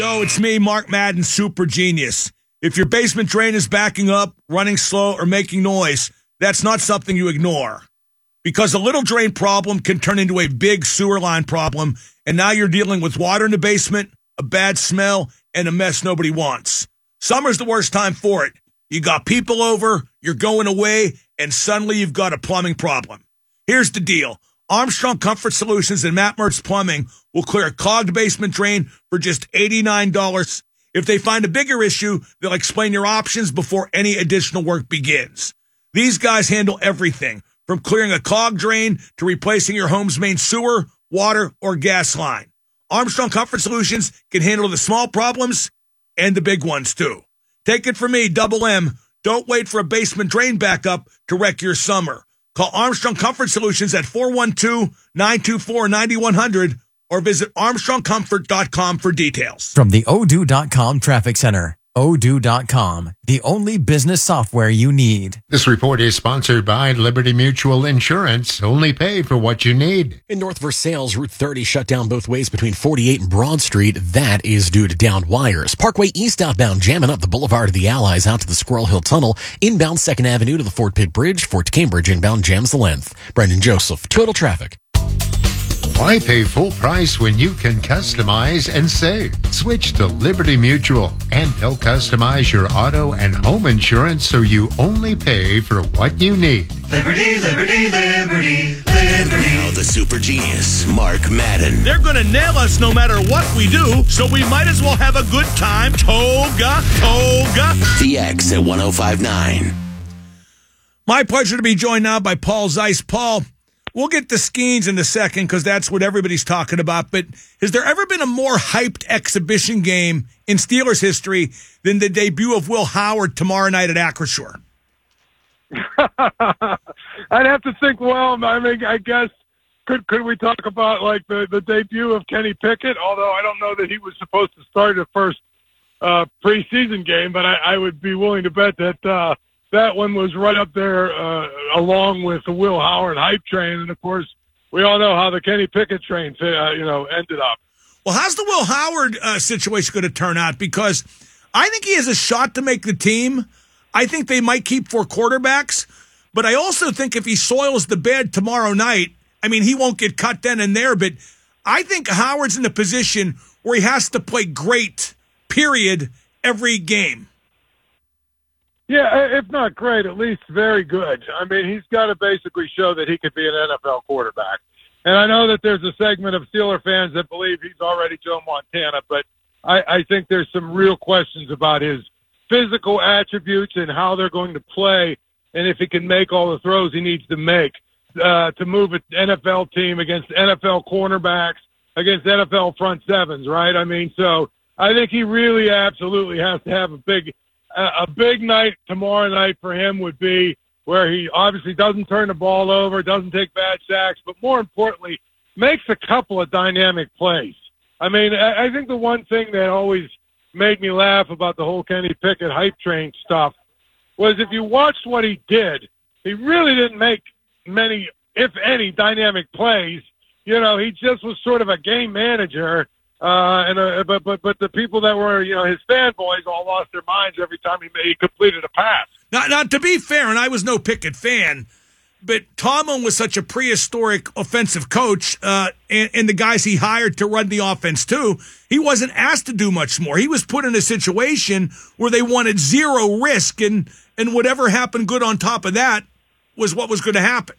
Yo, it's me, Mark Madden, Super Genius. If your basement drain is backing up, running slow, or making noise, that's not something you ignore. Because a little drain problem can turn into a big sewer line problem, and now you're dealing with water in the basement, a bad smell, and a mess nobody wants. Summer's the worst time for it. You got people over, you're going away, and suddenly you've got a plumbing problem. Here's the deal. Armstrong Comfort Solutions and Matt Mertz Plumbing will clear a clogged basement drain for just $89. If they find a bigger issue, they'll explain your options before any additional work begins. These guys handle everything, from clearing a clogged drain to replacing your home's main sewer, water, or gas line. Armstrong Comfort Solutions can handle the small problems and the big ones, too. Take it from me, Double M. Don't wait for a basement drain backup to wreck your summer. Call Armstrong Comfort Solutions at 412-924-9100 or visit armstrongcomfort.com for details. From the Odoo.com Traffic Center. Odoo.com, the only business software you need. This report is sponsored by Liberty Mutual Insurance. Only pay for what you need. In North Versailles, Route 30 shut down both ways between 48 and Broad Street. That is due to downed wires. Parkway East outbound jamming up the Boulevard of the Allies out to the Squirrel Hill Tunnel. Inbound 2nd Avenue to the Fort Pitt Bridge. Fort Cambridge inbound jams the length. Brendan Joseph, Total Traffic. Why pay full price when you can customize and save? Switch to Liberty Mutual, and they'll customize your auto and home insurance so you only pay for what you need. Liberty, liberty, liberty, liberty. Now the super genius, Mark Madden. They're going to nail us no matter what we do, so we might as well have a good time. Toga, toga. The X at 105.9. My pleasure to be joined now by Paul Zeiss. Paul, we'll get to Skeens in a second because that's what everybody's talking about. But has there ever been a more hyped exhibition game in Steelers history than the debut of Will Howard tomorrow night at Acrisure? I'd have to think. Well, I mean, I guess could we talk about like the debut of Kenny Pickett? Although I don't know that he was supposed to start the first preseason game, but I would be willing to bet that. That one was right up there along with the Will Howard hype train. And, of course, we all know how the Kenny Pickett train, ended up. Well, how's the Will Howard situation going to turn out? Because I think he has a shot to make the team. I think they might keep 4 quarterbacks. But I also think if he soils the bed tomorrow night, I mean, he won't get cut then and there. But I think Howard's in a position where he has to play great, period, every game. Yeah, if not great, at least very good. I mean, he's got to basically show that he could be an NFL quarterback. And I know that there's a segment of Steeler fans that believe he's already Joe Montana, but I think there's some real questions about his physical attributes and how they're going to play and if he can make all the throws he needs to make to move an NFL team against NFL cornerbacks, against NFL front sevens, right? I mean, so I think he really absolutely has to have a big night tomorrow night for him would be where he obviously doesn't turn the ball over, doesn't take bad sacks, but more importantly, makes a couple of dynamic plays. I mean, I think the one thing that always made me laugh about the whole Kenny Pickett hype train stuff was if you watched what he did, he really didn't make many, if any, dynamic plays. You know, he just was sort of a game manager. But the people that were, his fanboys all lost their minds every time he completed a pass. Now, to be fair, and I was no Pickett fan, but Tomlin was such a prehistoric offensive coach, and the guys he hired to run the offense too, he wasn't asked to do much more. He was put in a situation where they wanted zero risk, and whatever happened good on top of that was what was going to happen.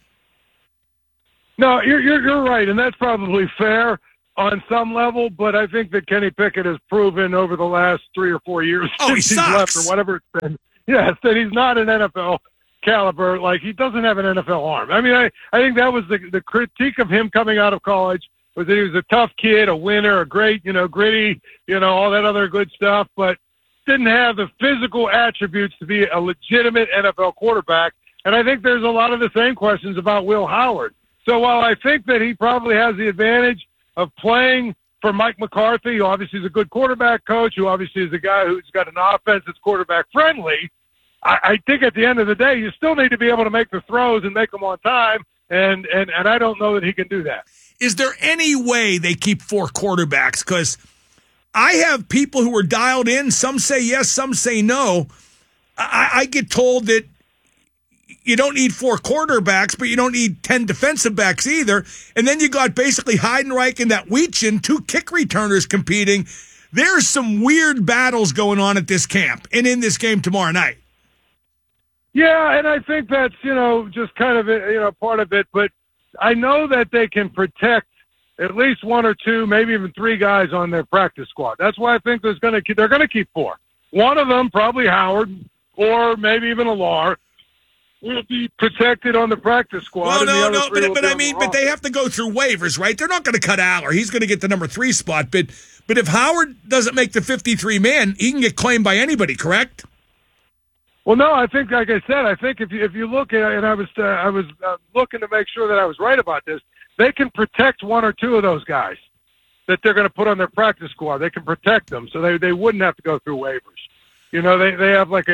No, you're right, and that's probably fair on some level, but I think that Kenny Pickett has proven over the last 3 or 4 years since he's left or whatever it's been, yes, that he's not an NFL caliber. Like, he doesn't have an NFL arm. I mean, I think that was the critique of him coming out of college, was that he was a tough kid, a winner, a great, gritty, all that other good stuff, but didn't have the physical attributes to be a legitimate NFL quarterback. And I think there's a lot of the same questions about Will Howard. So while I think that he probably has the advantage of playing for Mike McCarthy, who obviously is a good quarterback coach, who obviously is a guy who's got an offense that's quarterback friendly, I think at the end of the day, you still need to be able to make the throws and make them on time, and I don't know that he can do that. Is there any way they keep 4 quarterbacks? Because I have people who are dialed in. Some say yes, some say no. I get told that you don't need 4 quarterbacks, but you don't need 10 defensive backs either. And then you got basically Heidenreich and that Weechin, 2 kick returners competing. There's some weird battles going on at this camp and in this game tomorrow night. Yeah, and I think that's, just kind of, part of it. But I know that they can protect at least 1 or 2, maybe even 3 guys on their practice squad. That's why I think they're going to keep 4. One of them, probably Howard, or maybe even Alar, will be protected on the practice squad. Well, no, but they have to go through waivers, right? They're not going to cut Aller. He's going to get the number 3 spot. But if Howard doesn't make the 53-man, he can get claimed by anybody, correct? Well, no, I think, like I said, if you look at it, and I was looking to make sure that I was right about this, they can protect 1 or 2 of those guys that they're going to put on their practice squad. They can protect them, so they wouldn't have to go through waivers. They have like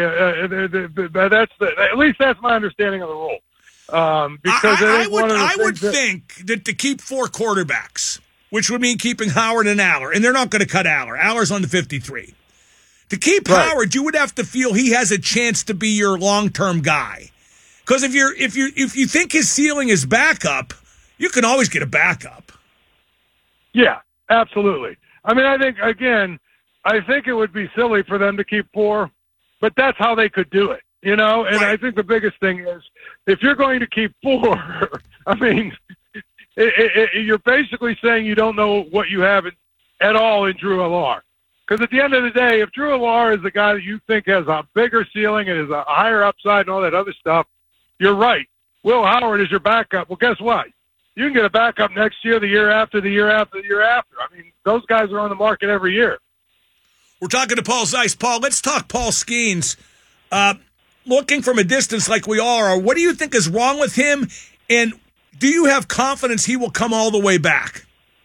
at least that's my understanding of the rule. Because I would think that to keep 4 quarterbacks, which would mean keeping Howard and Aller, and they're not going to cut Aller. Aller's on the 53. To keep Howard, you would have to feel he has a chance to be your long-term guy. Because if you think his ceiling is backup, you can always get a backup. Yeah, absolutely. I mean, I think it would be silly for them to keep 4, but that's how they could do it, And right. I think the biggest thing is if you're going to keep 4, I mean, you're basically saying you don't know what you have at all in Drew Alar. Because at the end of the day, if Drew Alar is the guy that you think has a bigger ceiling and is a higher upside and all that other stuff, you're right. Will Howard is your backup. Well, guess what? You can get a backup next year, the year after, the year after, the year after. I mean, those guys are on the market every year. We're talking to Paul Zeise. Paul, let's talk Paul Skeens. Looking from a distance like we are, what do you think is wrong with him? And do you have confidence he will come all the way back?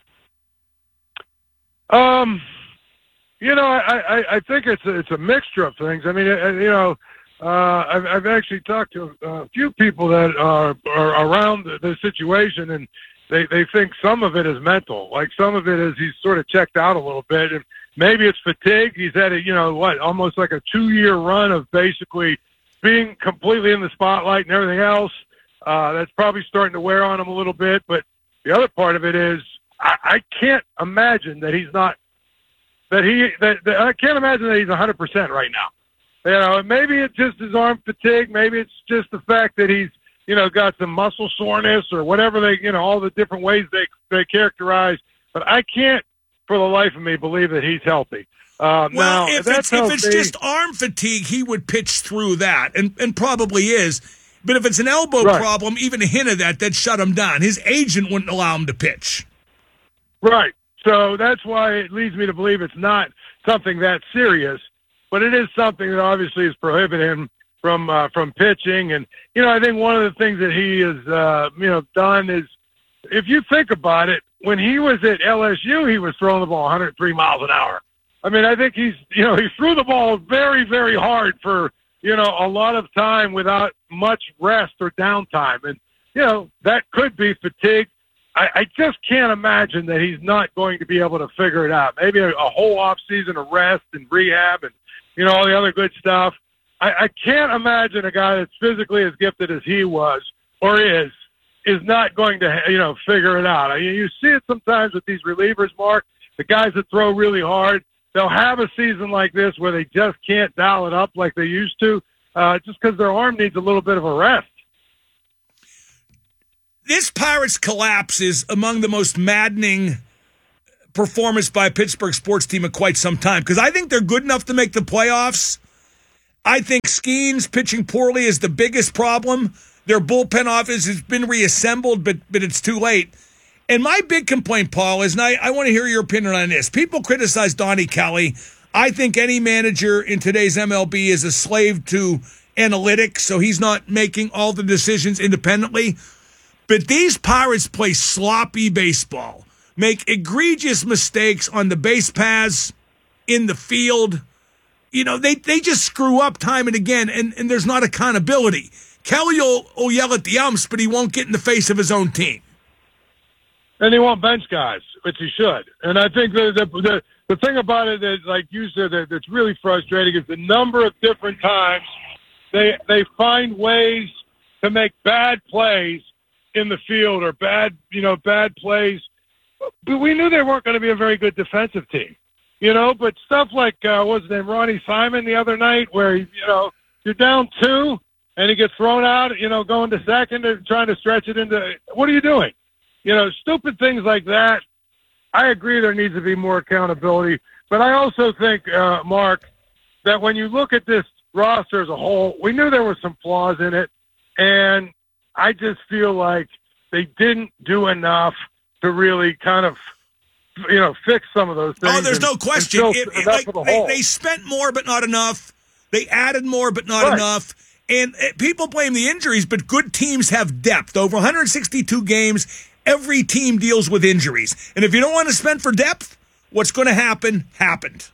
I think it's a mixture of things. I mean, I've actually talked to a few people that are around the situation, and they think some of it is mental. Like some of it is he's sort of checked out a little bit, and maybe it's fatigue. He's had almost like a 2-year run of basically being completely in the spotlight and everything else. That's probably starting to wear on him a little bit. But the other part of it is I can't imagine that he's not. I can't imagine that he's 100% right now. Maybe it's just his arm fatigue. Maybe it's just the fact that he's, got some muscle soreness or whatever all the different ways they characterize. But I can't, for the life of me, believe that he's healthy. Now, if it's just arm fatigue, he would pitch through that, and probably is. But if it's an elbow problem, even a hint of that'd shut him down. His agent wouldn't allow him to pitch. Right. So that's why it leads me to believe it's not something that serious, but it is something that obviously is prohibiting him from pitching. And, I think one of the things that he has, done is, if you think about it, when he was at LSU, he was throwing the ball 103 miles an hour. I mean, I think he threw the ball very, very hard for, a lot of time without much rest or downtime. And, that could be fatigue. I just can't imagine that he's not going to be able to figure it out. Maybe a whole off season of rest and rehab and, all the other good stuff. I can't imagine a guy that's physically as gifted as he was or is not going to, figure it out. You see it sometimes with these relievers, Mark, the guys that throw really hard. They'll have a season like this where they just can't dial it up like they used to, just because their arm needs a little bit of a rest. This Pirates collapse is among the most maddening performance by a Pittsburgh sports team in quite some time, because I think they're good enough to make the playoffs. I think Skeens pitching poorly is the biggest problem. Their bullpen office has been reassembled, but it's too late. And my big complaint, Paul, is, and I want to hear your opinion on this. People criticize Donnie Kelly. I think any manager in today's MLB is a slave to analytics, so he's not making all the decisions independently. But these Pirates play sloppy baseball, make egregious mistakes on the base paths, in the field. They just screw up time and again, and there's not accountability. Kelly will yell at the umps, but he won't get in the face of his own team. And he won't bench guys, which he should. And I think the the thing about it is, like you said, that's really frustrating is the number of different times they find ways to make bad plays in the field or bad plays. But we knew they weren't going to be a very good defensive team, but stuff like, what's his name, Ronnie Simon the other night where, you're down 2 and he gets thrown out, going to second and trying to stretch it into, what are you doing? Stupid things like that. I agree there needs to be more accountability, but I also think, Mark, that when you look at this roster as a whole, we knew there were some flaws in it, and I just feel like they didn't do enough to really kind of, fix some of those things. Oh, there's no question. They spent more, but not enough. They added more, but not enough. And people blame the injuries, but good teams have depth. Over 162 games, every team deals with injuries. And if you don't want to spend for depth, what's going to happen happened.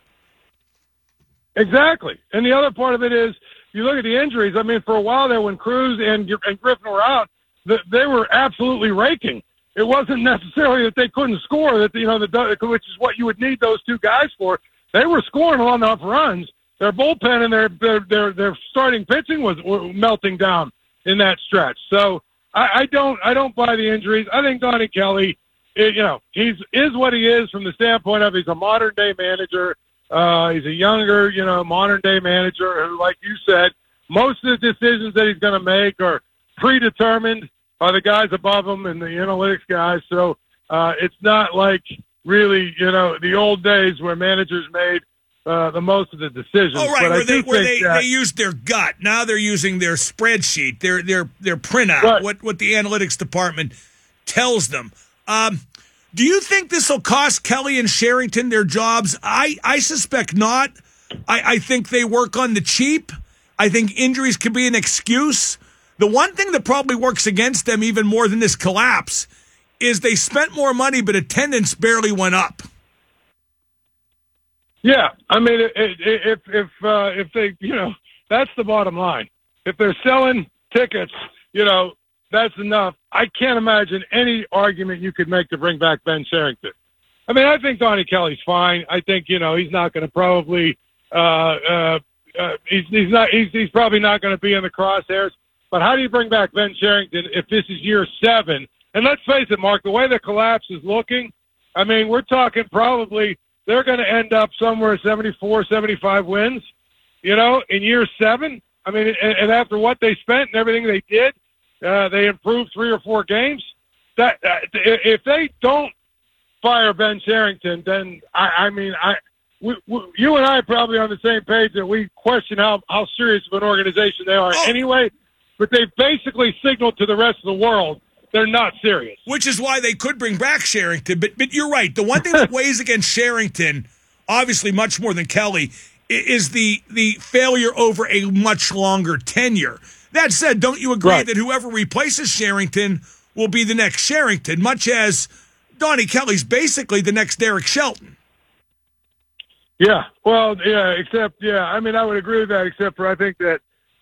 Exactly. And the other part of it is, you look at the injuries. I mean, for a while there when Cruz and Griffin were out, they were absolutely raking. It wasn't necessarily that they couldn't score, which is what you would need those two guys for. They were scoring enough runs. Their bullpen and their starting pitching were melting down in that stretch. So I don't buy the injuries. I think Donnie Kelly, is what he is from the standpoint of he's a modern day manager. He's a younger, modern day manager who, like you said, most of the decisions that he's going to make are predetermined by the guys above him and the analytics guys. So it's not like really, the old days where managers made the most of the decisions. Oh, right, where they used their gut. Now they're using their spreadsheet, their printout, right. What the analytics department tells them. Do you think this will cost Kelly and Sherrington their jobs? I suspect not. I think they work on the cheap. I think injuries could be an excuse. The one thing that probably works against them even more than this collapse is they spent more money, but attendance barely went up. Yeah, I mean, if they, that's the bottom line. If they're selling tickets, that's enough. I can't imagine any argument you could make to bring back Ben Sherrington. I mean, I think Donnie Kelly's fine. I think, he's not going to probably, he's probably not going to be in the crosshairs. But how do you bring back Ben Sherrington if this is year 7? And let's face it, Mark, the way the collapse is looking, I mean, we're talking probably they're going to end up somewhere 74, 75 wins, in year 7. I mean, and after what they spent and everything they did, they improved 3 or 4 games. If they don't fire Ben Sherrington, then you and I are probably on the same page that we question how serious of an organization they are anyway. But they've basically signaled to the rest of the world they're not serious. Which is why they could bring back Sherrington. But you're right. The one thing that weighs against Sherrington, obviously much more than Kelly, is the failure over a much longer tenure. That said, don't you agree that whoever replaces Sherrington will be the next Sherrington, much as Donnie Kelly's basically the next Derek Shelton? Yeah, well, I mean, I would agree with that, except for I think that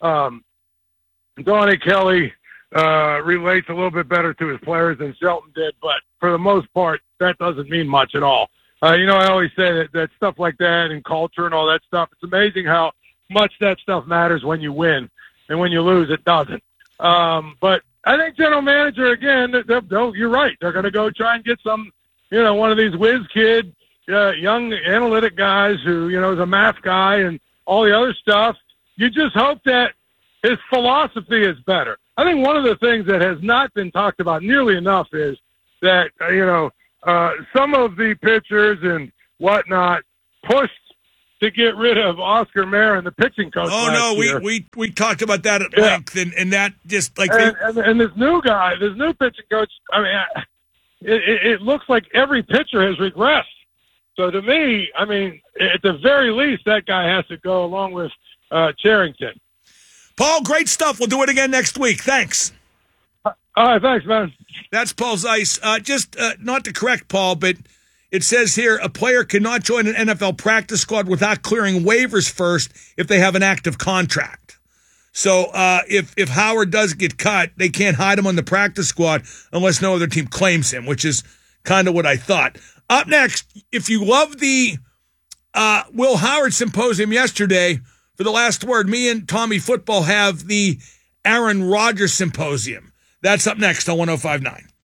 Donnie Kelly relates a little bit better to his players than Shelton did, but for the most part, that doesn't mean much at all. I always say that stuff like that and culture and all that stuff, it's amazing how much that stuff matters when you win, and when you lose, it doesn't. But I think general manager, again, you're right. They're going to go try and get some, one of these whiz kid, young analytic guys who, is a math guy and all the other stuff. You just hope that his philosophy is better. I think one of the things that has not been talked about nearly enough is that, some of the pitchers and whatnot pushed to get rid of Oscar Marin, the pitching coach. Oh, no, year. we talked about that at length, and that just like... And this new guy, this new pitching coach, I mean, it looks like every pitcher has regressed. So to me, I mean, at the very least, that guy has to go along with Sherrington. Paul, great stuff. We'll do it again next week. Thanks. All right, thanks, man. That's Paul Zeiss. Just not to correct Paul, but it says here a player cannot join an NFL practice squad without clearing waivers first if they have an active contract. So if Howard does get cut, they can't hide him on the practice squad unless no other team claims him, which is kind of what I thought. Up next, if you love the Will Howard Symposium yesterday. For the last word, me and Tommy Football have the Aaron Rodgers Symposium. That's up next on 105.9.